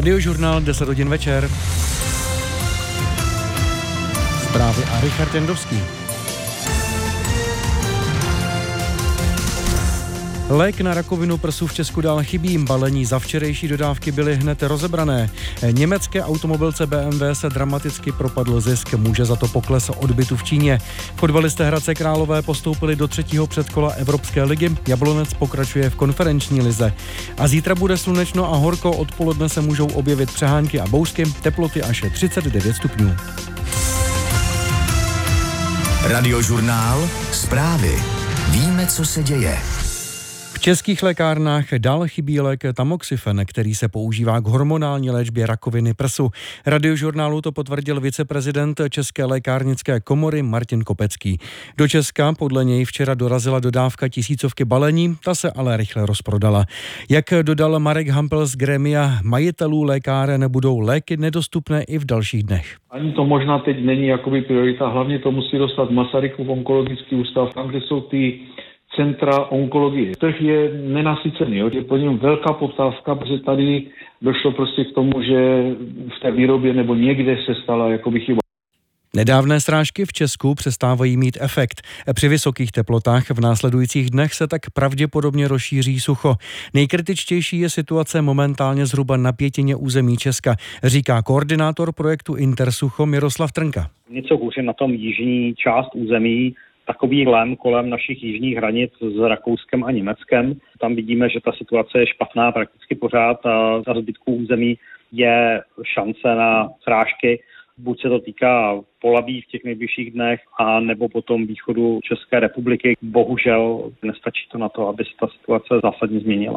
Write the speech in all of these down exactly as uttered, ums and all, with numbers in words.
Radiožurnál deset hodin večer. Zprávy a Richard Jendovský. Lék na rakovinu prsu v Česku dál chybí. Balení za včerejší dodávky byly hned rozebrané. Německé automobilce bé em vé se dramaticky propadl zisk. Může za to pokles odbytu v Číně. Fotbalisté Hradce Králové postoupili do třetího předkola Evropské ligy. Jablonec pokračuje v konferenční lize. A zítra bude slunečno a horko. Odpoledne se můžou objevit přehánky a bouřky. Teploty až třicet devět stupňů. Radiožurnál. Zprávy. Víme, co se děje. V českých lékárnách dál chybí lék tamoxifen, který se používá k hormonální léčbě rakoviny prsu. Radiožurnálu to potvrdil viceprezident České lékárnické komory Martin Kopecký. Do Česka podle něj včera dorazila dodávka tisícovky balení, ta se ale rychle rozprodala. Jak dodal Marek Hampel z grémia majitelů lékáren, budou léky nedostupné i v dalších dnech. Ani to možná teď není jakoby priorita, hlavně to musí dostat Masarykův onkologický ústav, tam, kde jsou ty centra onkologie. Trh je nenasycený, jo? Je po něm velká poptávka, protože tady došlo prostě k tomu, že v té výrobě nebo někde se stala jakoby chyba. Nedávné srážky v Česku přestávají mít efekt. Při vysokých teplotách v následujících dnech se tak pravděpodobně rozšíří sucho. Nejkritičtější je situace momentálně zhruba na pětině území Česka, říká koordinátor projektu Intersucho Miroslav Trnka. Něco hůře na tom jižní část území, takový lem kolem našich jižních hranic s Rakouskem a Německem. Tam vidíme, že ta situace je špatná prakticky pořád a za zbytku území je šance na srážky. Buď se to týká Polabí v těch nejbližších dnech, a nebo potom východu České republiky. Bohužel nestačí to na to, aby se ta situace zásadně změnila.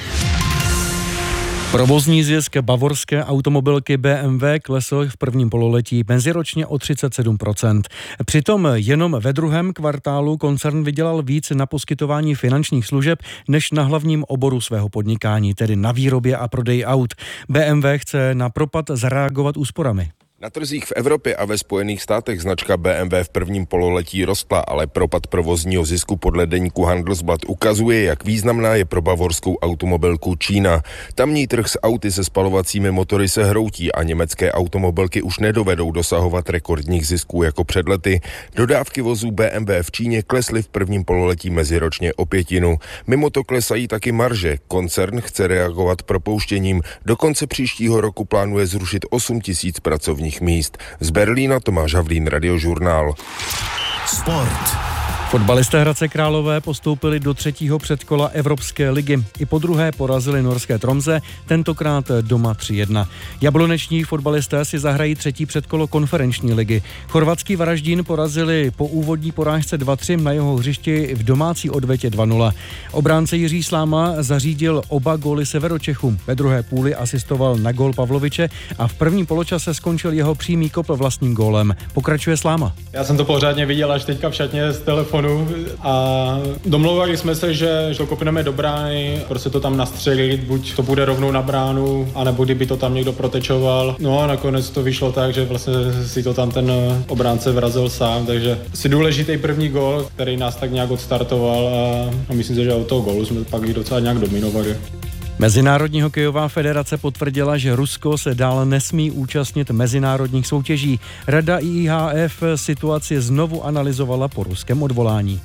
Provozní zisk bavorské automobilky bé em vé klesl v prvním pololetí meziročně o třicet sedm procent. Přitom jenom ve druhém kvartálu koncern vydělal víc na poskytování finančních služeb než na hlavním oboru svého podnikání, tedy na výrobě a prodeji aut. bé em vé chce na propad zareagovat úsporami. Na trzích v Evropě a ve Spojených státech značka bé em vé v prvním pololetí rostla, ale propad provozního zisku podle deníku Handelsblatt ukazuje, jak významná je pro bavorskou automobilku Čína. Tamní trh s auty se spalovacími motory se hroutí a německé automobilky už nedovedou dosahovat rekordních zisků jako před lety. Dodávky vozů bé em vé v Číně klesly v prvním pololetí meziročně o pětinu. Mimo to klesají taky marže. Koncern chce reagovat propouštěním. Do konce příštího roku plánuje zrušit osm tisíc pracovních míst. Z Berlína Tomáš Havlín, Radiožurnál. Sport. Fotbalisté Hradce Králové postoupili do třetího předkola Evropské ligy. I po druhé porazili norské Tromsø, tentokrát doma tři jedna. Jabloneční fotbalisté si zahrají třetí předkolo konferenční ligy. Chorvatský Varaždín porazili po úvodní porážce dva tři na jeho hřišti v domácí odvetě dva nula. Obránce Jiří Sláma zařídil oba góly Severočechům. Ve druhé půli asistoval na gól Pavloviče a v prvním poločase skončil jeho přímý kop vlastním gólem. Pokračuje Sláma. Já jsem to pořádně viděl až teďka v šatně z telefonu a domlouvali jsme se, že to kopneme do brány, prostě to tam nastřelit, buď to bude rovnou na bránu, anebo kdyby to tam někdo protečoval. No a nakonec to vyšlo tak, že vlastně si to tam ten obránce vrazil sám, takže si důležitý první gól, který nás tak nějak odstartoval a, a myslím si, že od toho gólu jsme pak i docela nějak dominovali. Mezinárodní hokejová federace potvrdila, že Rusko se dál nesmí účastnit mezinárodních soutěží. Rada í há ef situaci znovu analyzovala po ruském odvolání.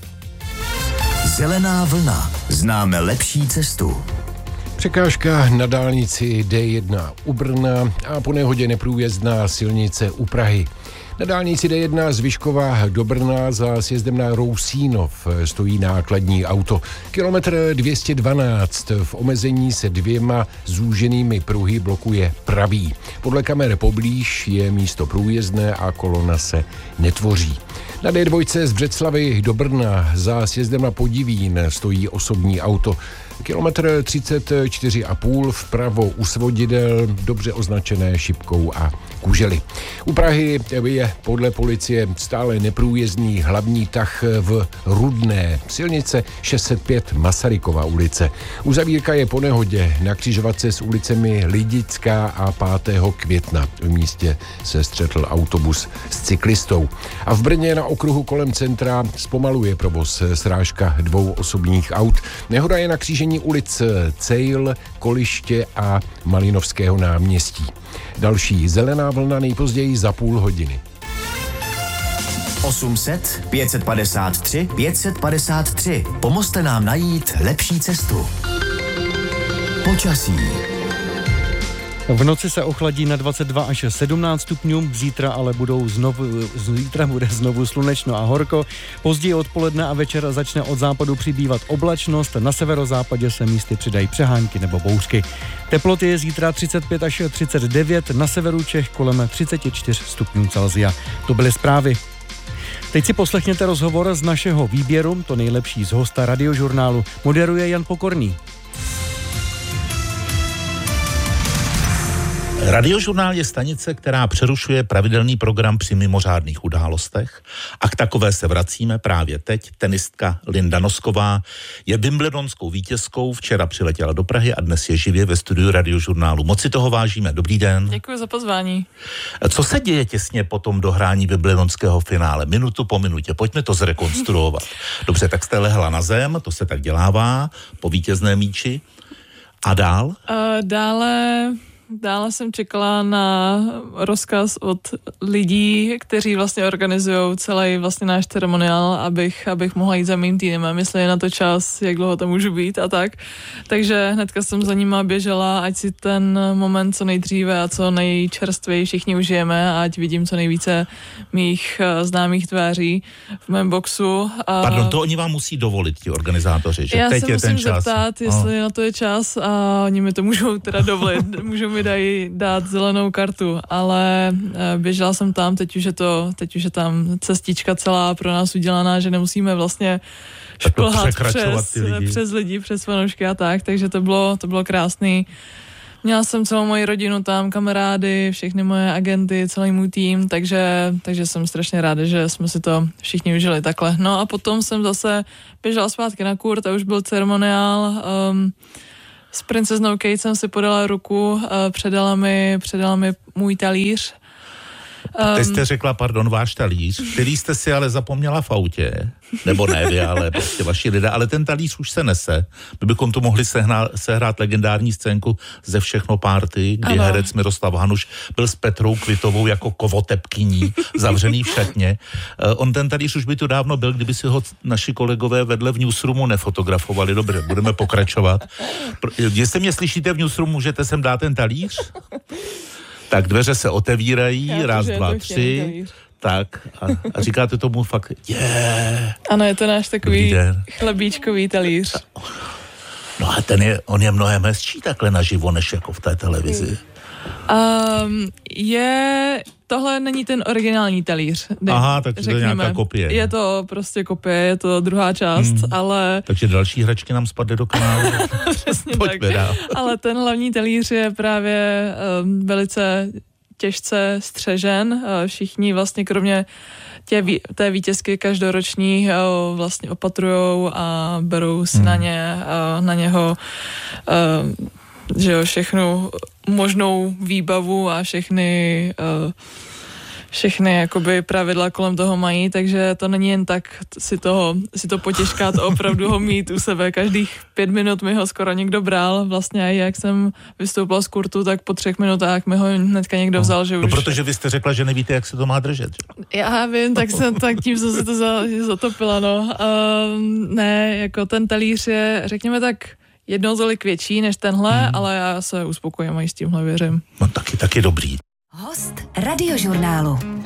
Zelená vlna. Známe lepší cestu. Překážka na dálnici dé jedna u Brna a po nehodě neprůjezdná silnice u Prahy. Na dálnici dé jedna z Vyškova do Brna za sjezdem na Rousínov stojí nákladní auto. Kilometr dvě stě dvanáct v omezení se dvěma zúženými pruhy blokuje pravý. Podle kamer poblíž je místo průjezdné a kolona se netvoří. Na dé dva z Břeclavi do Brna za sjezdem na Podivín stojí osobní auto. Kilometr třicet čtyři a půl vpravo u svodidel, dobře označené šipkou a kužely. U Prahy je podle policie stále neprůjezdný hlavní tah v Rudné, silnice šest set pět Masarykova ulice. Uzavírka je po nehodě na křižovatce s ulicemi Lidická a pátého května. V místě se střetl autobus s cyklistou. A v Brně na okruhu kolem centra zpomaluje provoz srážka dvou osobních aut. Nehoda je na křížení spojení ulic Cejl, Koliště a Malinovského náměstí. Další Zelená vlna nejpozději za půl hodiny. osm set, pět set padesát tři, pět set padesát tři. Pomozte nám najít lepší cestu. Počasí. V noci se ochladí na dvacet dva až sedmnáct stupňů, zítra ale budou znovu, zítra bude znovu slunečno a horko. Později odpoledne a večer začne od západu přibývat oblačnost, na severozápadě se místy přidají přehánky nebo bouřky. Teploty je zítra třicet pět až třicet devět, na severu Čech kolem třicet čtyři stupňů Celsia. To byly zprávy. Teď si poslechněte rozhovor z našeho výběru, to nejlepší z hosta Radiožurnálu. Moderuje Jan Pokorný. Radiožurnál je stanice, která přerušuje pravidelný program při mimořádných událostech a k takové se vracíme právě teď. Tenistka Linda Nosková je wimbledonskou vítězkou, včera přiletěla do Prahy a dnes je živě ve studiu Radiožurnálu. Moc si toho vážíme. Dobrý den. Děkuji za pozvání. Co se děje těsně po tom dohrání wimbledonského finále? Minutu po minutě. Pojďme to zrekonstruovat. Dobře, tak jste lehla na zem, to se tak dělává po vítězné míči. A dál? Uh, dále... Dále jsem čekala na rozkaz od lidí, kteří vlastně organizují celý vlastně náš ceremoniál, abych, abych mohla jít za mým týmem, jestli je na to čas, jak dlouho to můžu být a tak. Takže hnedka jsem za nima běžela, ať si ten moment co nejdříve a co nejčerstvěji všichni užijeme a ať vidím co nejvíce mých známých tváří v mém boxu. A Pardon, to oni vám musí dovolit, ti organizátoři, že já teď se je musím ten čas. zeptat, jestli no. na to je čas a oni mi to můžou teda dovolit, můžou mi dají dát zelenou kartu, ale běžela jsem tam, teď už je to, teď už je tam cestička celá pro nás udělaná, že nemusíme vlastně šplhat přes, lidi. přes lidi, přes fanoušky a tak, takže to bylo, to bylo krásný. Měla jsem celou moji rodinu tam, kamarády, všechny moje agenty, celý můj tým, takže, takže jsem strašně ráda, že jsme si to všichni užili takhle. No a potom jsem zase běžela zpátky na kurt a už byl ceremoniál. Um, S princeznou Kate jsem si podala ruku, předala mi, předala mi můj talíř. Um, Teď jste řekla, pardon, váš talíř, který jste si ale zapomněla v autě, nebo ne vy, ale prostě vaši lidé, ale ten talíř už se nese. My bychom tu mohli sehnát, sehrát legendární scénku ze Všechno party, kdy ano. herec Miroslav Hanuš byl s Petrou Kvitovou jako kovotepkyní, zavřený v šatně. Uh, on ten talíř už by tu dávno byl, kdyby si ho naši kolegové vedle v newsroomu nefotografovali. Dobře, budeme pokračovat. Jestli mě slyšíte v newsroomu, můžete sem dát ten talíř? Tak dveře se otevírají, Já raz, dva, tři, tak a, a říkáte tomu fakt, yeah. Ano, je to náš takový chlebíčkový talíř. No a ten je, on je mnohem hezčí takhle naživo, než jako v té televizi. Um, je, tohle není ten originální talíř. Ne, Aha, tak to je nějaká kopie. Je to prostě kopie, je to druhá část, hmm. ale... Takže další hračky nám spadly do kanálu. Přesně tak. Dál. Ale ten hlavní talíř je právě um, velice těžce střežen. Uh, všichni vlastně kromě tě, té vítězky každoroční uh, vlastně opatrujou a berou si hmm. na ně, uh, na něho uh, že jo, všechnu možnou výbavu a všechny uh, všechny jakoby pravidla kolem toho mají, takže to není jen tak si, toho, si to potěžkat, opravdu ho mít u sebe. Každých pět minut mi ho skoro někdo bral. Vlastně jak jsem vystoupila z kurtu, tak po třech minutách mi ho hnedka někdo vzal, že no, už... No, protože vy jste řekla, že nevíte, jak se to má držet. Já vím, tak jsem tak tím jsem se to za, zatopila, no. Um, ne, jako ten talíř je, řekněme tak, jednou tolik větší než tenhle, hmm. ale já se uspokojím a s tímhle věřím. No taky, taky dobrý. Host Radiožurnálu.